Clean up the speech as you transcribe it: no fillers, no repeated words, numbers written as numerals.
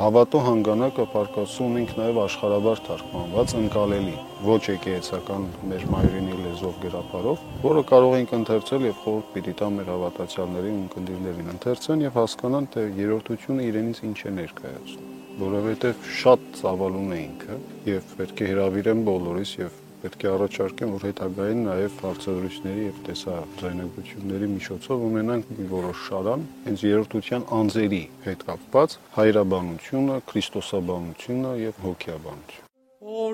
Հավատո հանգանակը պարկասում ունենք նաև աշխարհաբար թարգմանված ընկալելի ոչ եկեղեցական մեր մայրենի լեզվով գրապարով, որը կարող ենք ընթերցել եւ խորհուրդ պիտի տա մեր հավատացյալներին ու ընկերներին ընթերցեն եւ հասկանան, թե երրորդությունը իրենից ինչ է ներկայացնում, որովհետեւ շատ ծավալուն է ինքը եւ պետք է հրավիրեմ բոլորիս եւ պետք է առաջարկեմ, որ հետագային նաև հարցազրույցների եւ տեսաձայնագրությունների միջոցով ունենանք մի որոշ շարան հենց երրորդության անձերի հետ կապված հայրաբանությունը, քրիստոսաբանությունը եւ հոգեաբանությունը։